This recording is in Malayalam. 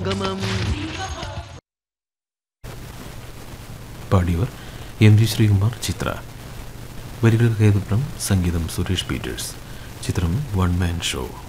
സംഗമം. പാടിയവർ എം ജി ശ്രീകുമാർ, ചിത്ര. വരികൾ കേതുപ്രം, സംഗീതം സുരേഷ് പീറ്റേഴ്സ്. ചിത്രം വൺ മാൻ ഷോ.